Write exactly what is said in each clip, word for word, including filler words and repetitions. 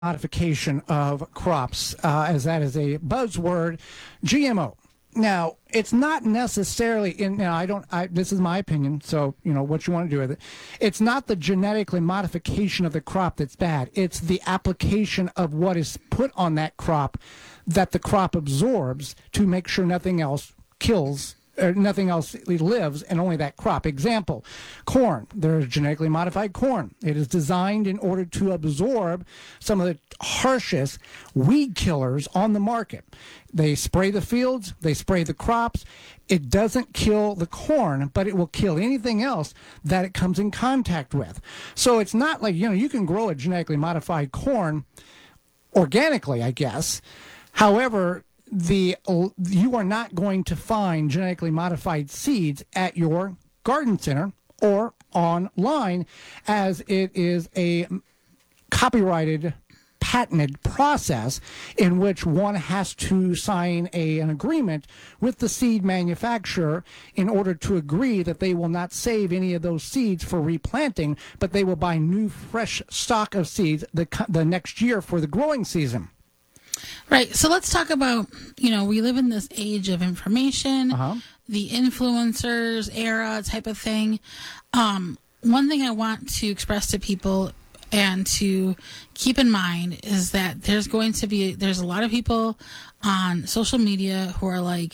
modification of crops, uh, as that is a buzzword, G M O. Now, it's not necessarily in, now I don't, I, this is my opinion, so, you know, what you want to do with it. It's not the genetically modification of the crop that's bad. It's the application of what is put on that crop that the crop absorbs to make sure nothing else kills or nothing else lives, and only that crop. Example, corn. There's genetically modified corn. It is designed in order to absorb some of the harshest weed killers on the market. They spray the fields, they spray the crops. It doesn't kill the corn, but it will kill anything else that it comes in contact with. So it's not like, you know, you can grow a genetically modified corn organically, I guess. However, the you are not going to find genetically modified seeds at your garden center or online, as it is a copyrighted, patented process in which one has to sign a, an agreement with the seed manufacturer in order to agree that they will not save any of those seeds for replanting, but they will buy new, fresh stock of seeds the, the next year for the growing season. Right. So let's talk about, you know, we live in this age of information, uh-huh. the influencers era type of thing. Um, one thing I want to express to people and to keep in mind is that there's going to be, there's a lot of people on social media who are like,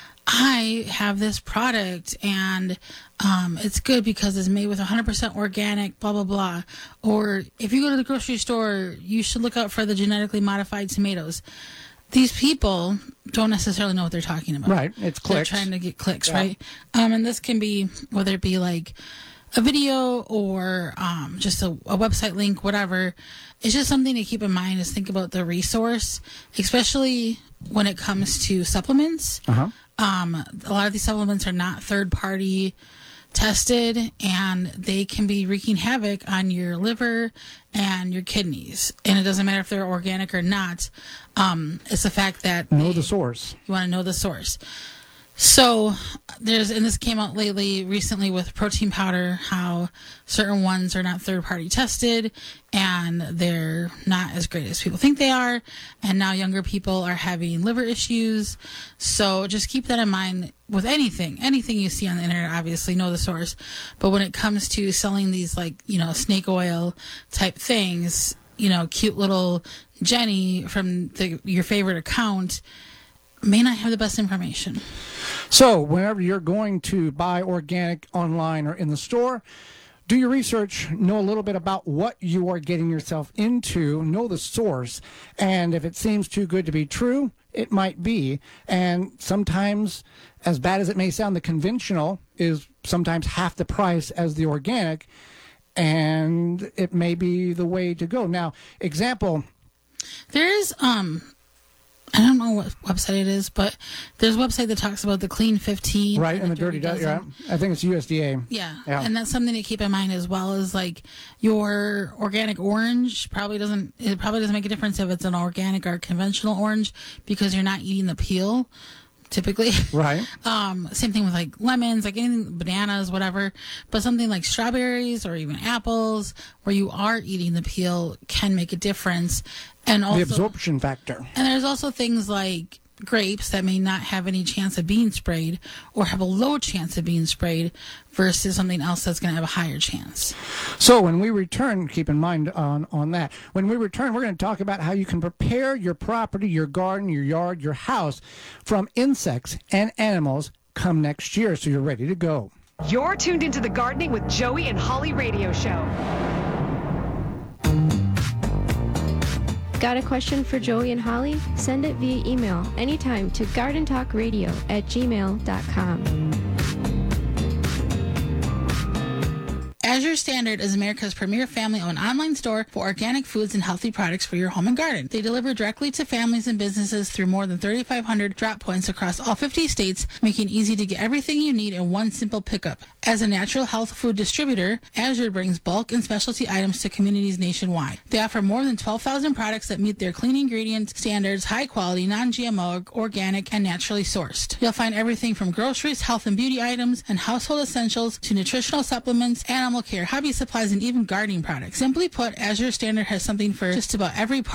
I have this product and um, it's good because it's made with one hundred percent organic, blah, blah, blah. Or if you go to the grocery store, you should look out for the genetically modified tomatoes. These people don't necessarily know what they're talking about. Right. It's clicks. They're trying to get clicks, yeah. right? Um, and this can be, whether it be like a video or um, just a, a website link, whatever. It's just something to keep in mind is think about the resource, especially when it comes to supplements. Uh-huh. Um, a lot of these supplements are not third-party tested, and they can be wreaking havoc on your liver and your kidneys. And it doesn't matter if they're organic or not. Um, it's the fact that know they, the source. You want to know the source. So there's, and this came out lately, recently with protein powder, how certain ones are not third-party tested and they're not as great as people think they are. And now younger people are having liver issues. So just keep that in mind with anything, anything you see on the internet, obviously know the source. But when it comes to selling these like, you know, snake oil type things, you know, cute little Jenny from the, your favorite account may not have the best information. So whenever you're going to buy organic online or in the store, do your research, know a little bit about what you are getting yourself into, know the source, and if it seems too good to be true, it might be. And sometimes, as bad as it may sound, the conventional is sometimes half the price as the organic, and it may be the way to go. Now, example. There's, um... I don't know what website it is, but there's a website that talks about the Clean fifteen. Right, and, and the, the Dirty, Dirty Dozen. Yeah. I think it's U S D A. Yeah. yeah, and that's something to keep in mind as well as like your organic orange probably doesn't, it probably doesn't make a difference if it's an organic or conventional orange because you're not eating the peel. Typically. Right. Um, same thing with like lemons, like anything, bananas, whatever. But something like strawberries or even apples where you are eating the peel can make a difference. And also, the absorption factor. And there's also things like grapes that may not have any chance of being sprayed or have a low chance of being sprayed versus something else that's going to have a higher chance. So when we return, keep in mind on, on that, when we return, we're going to talk about how you can prepare your property, your garden, your yard, your house from insects and animals come next year, so you're ready to go. You're tuned into the Gardening with Joey and Holly radio show. Got a question for Joey and Holly? Send it via email anytime to gardentalkradio at gmail dot com. Azure Standard is America's premier family-owned online store for organic foods and healthy products for your home and garden. They deliver directly to families and businesses through more than thirty-five hundred drop points across all fifty states, making it easy to get everything you need in one simple pickup. As a natural health food distributor, Azure brings bulk and specialty items to communities nationwide. They offer more than twelve thousand products that meet their clean ingredient standards, high quality, non-G M O, organic, and naturally sourced. You'll find everything from groceries, health and beauty items, and household essentials to nutritional supplements, animal care, hobby supplies, and even gardening products. Simply put, Azure Standard has something for just about every part